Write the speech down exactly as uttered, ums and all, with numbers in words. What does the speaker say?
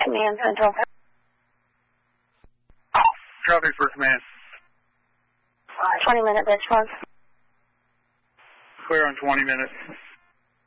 Command Central. Traffic for command. twenty minute benchmark. Clear on twenty minutes.